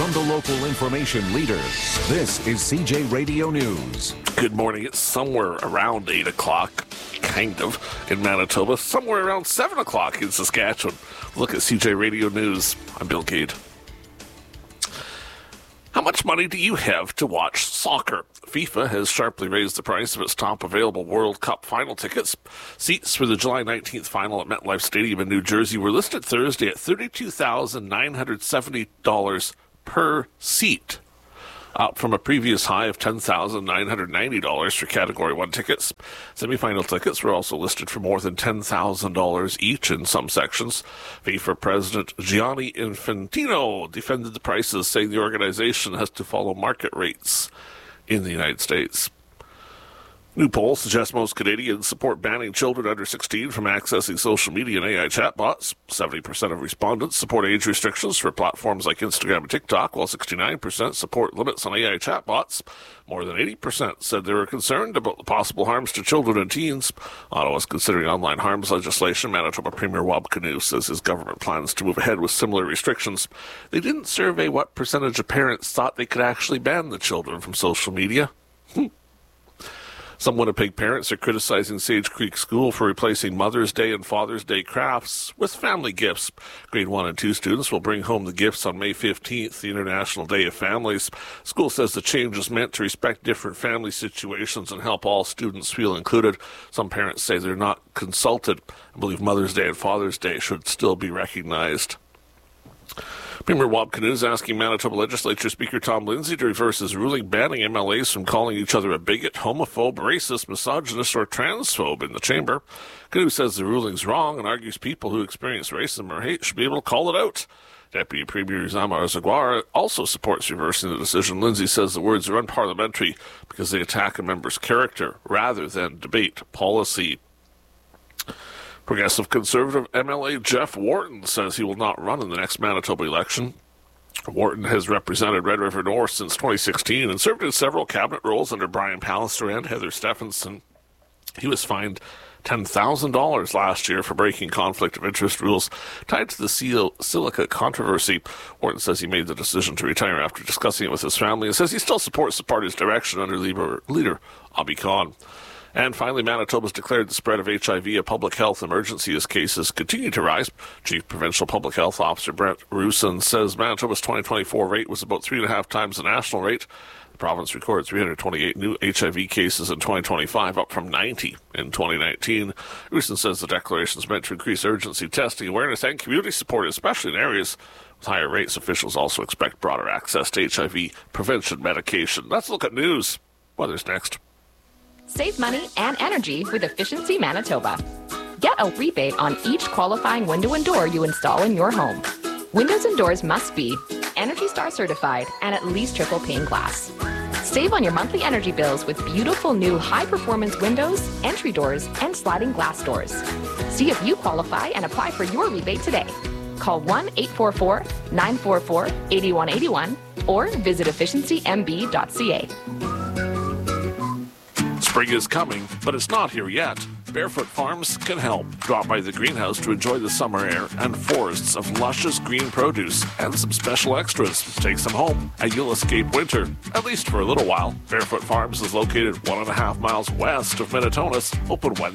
from the local information leader. This is CJ Radio News. Good morning. It's somewhere around 8 o'clock, kind of, in Manitoba. Somewhere around 7 o'clock in Saskatchewan. Look at CJ Radio News. I'm Bill Cade. How much money do you have to watch soccer? FIFA has sharply raised the price of its top available World Cup final tickets. Seats for the July 19th final at MetLife Stadium in New Jersey were listed Thursday at $32,970 per seat, up from a previous high of $10,990 for Category 1 tickets. Semi-final tickets were also listed for more than $10,000 each in some sections. FIFA President Gianni Infantino defended the prices, saying the organization has to follow market rates in the United States. New poll suggests most Canadians support banning children under 16 from accessing social media and AI chatbots. 70% of respondents support age restrictions for platforms like Instagram and TikTok, while 69% support limits on AI chatbots. More than 80% said they were concerned about the possible harms to children and teens. Ottawa is considering online harms legislation. Manitoba Premier Wab Kinew says his government plans to move ahead with similar restrictions. They didn't survey what percentage of parents thought they could actually ban the children from social media. Some Winnipeg parents are criticizing Sage Creek School for replacing Mother's Day and Father's Day crafts with family gifts. Grade 1 and 2 students will bring home the gifts on May 15th, the International Day of Families. School says the change is meant to respect different family situations and help all students feel included. Some parents say they're not consulted and believe Mother's Day and Father's Day should still be recognized. Premier Wab Kinew is asking Manitoba Legislature Speaker Tom Lindsay to reverse his ruling banning MLAs from calling each other a bigot, homophobe, racist, misogynist, or transphobe in the chamber. Kinew says the ruling's wrong and argues people who experience racism or hate should be able to call it out. Deputy Premier Zama Zaguara also supports reversing the decision. Lindsay says the words are unparliamentary because they attack a member's character rather than debate policy. Progressive Conservative MLA Jeff Wharton says he will not run in the next Manitoba election. Wharton has represented Red River North since 2016 and served in several cabinet roles under Brian Pallister and Heather Stephenson. He was fined $10,000 last year for breaking conflict of interest rules tied to the silica controversy. Wharton says he made the decision to retire after discussing it with his family and says he still supports the party's direction under leader Abi Khan. And finally, Manitoba's declared the spread of HIV a public health emergency as cases continue to rise. Chief Provincial Public Health Officer Brent Rusin says Manitoba's 2024 rate was about 3.5 times the national rate. The province recorded 328 new HIV cases in 2025, up from 90 in 2019. Rusin says the declaration is meant to increase urgency testing, awareness, and community support, especially in areas with higher rates. Officials also expect broader access to HIV prevention medication. Let's look at news. Weather's next. Save money and energy with Efficiency Manitoba. Get a rebate on each qualifying window and door you install in your home. Windows and doors must be Energy Star certified and at least triple pane glass. Save on your monthly energy bills with beautiful new high-performance windows, entry doors, and sliding glass doors. See if you qualify and apply for your rebate today. Call 1-844-944-8181 or visit efficiencymb.ca. Spring is coming, but it's not here yet. Barefoot Farms can help. Drop by the greenhouse to enjoy the summer air and forests of luscious green produce and some special extras. Take some home and you'll escape winter, at least for a little while. Barefoot Farms is located 1.5 miles west of Minnetonka, open Wednesday